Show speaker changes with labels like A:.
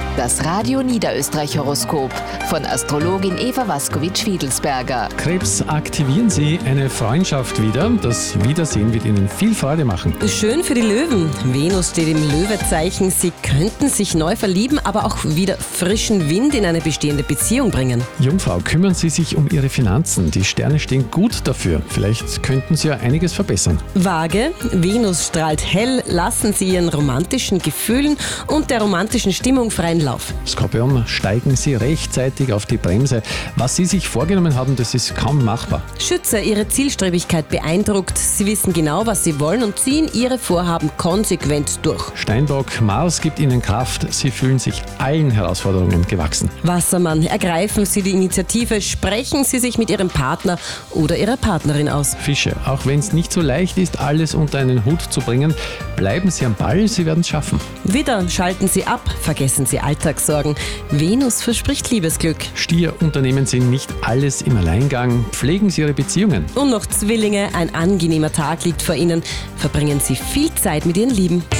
A: Das Radio Niederösterreich Horoskop von Astrologin Eva Waskowitsch-Fiedelsberger.
B: Krebs, aktivieren Sie eine Freundschaft wieder. Das Wiedersehen wird Ihnen viel Freude machen.
C: Schön für die Löwen. Venus steht im Löwezeichen. Sie könnten sich neu verlieben, aber auch wieder frischen Wind in eine bestehende Beziehung bringen.
B: Jungfrau, kümmern Sie sich um Ihre Finanzen. Die Sterne stehen gut dafür. Vielleicht könnten Sie ja einiges verbessern.
C: Waage, Venus strahlt hell. Lassen Sie Ihren romantischen Gefühlen und der romantischen Stimmung freien Lauf.
B: Skorpion, steigen Sie rechtzeitig auf die Bremse. Was Sie sich vorgenommen haben, das ist kaum machbar.
C: Schütze, Ihre Zielstrebigkeit beeindruckt. Sie wissen genau, was Sie wollen und ziehen Ihre Vorhaben konsequent durch.
B: Steinbock, Mars gibt Ihnen Kraft. Sie fühlen sich allen Herausforderungen gewachsen.
C: Wassermann, ergreifen Sie die Initiative. Sprechen Sie sich mit Ihrem Partner oder Ihrer Partnerin aus.
B: Fische, auch wenn es nicht so leicht ist, alles unter einen Hut zu bringen, bleiben Sie am Ball, Sie werden es schaffen.
C: Widder, schalten Sie ab. Vergessen Sie Alltagssorgen. Venus verspricht Liebesglück.
B: Stier, unternehmen Sie nicht alles im Alleingang. Pflegen Sie Ihre Beziehungen.
C: Und noch Zwillinge, ein angenehmer Tag liegt vor Ihnen. Verbringen Sie viel Zeit mit Ihren Lieben.